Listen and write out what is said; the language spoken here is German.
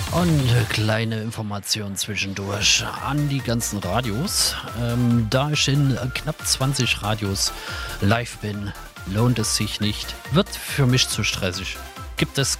Und kleine Information zwischendurch an die ganzen Radios. Da ich in knapp 20 Radios live bin, lohnt es sich nicht. Wird für mich zu stressig. Gibt es